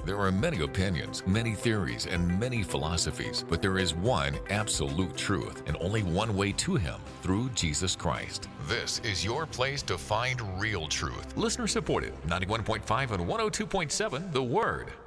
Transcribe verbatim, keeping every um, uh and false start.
There are many opinions, many theories, and many philosophies, but there is one absolute truth and only one way to Him, through Jesus Christ. This is your place to find real truth. Listener supported, ninety-one point five and one oh two point seven The Word.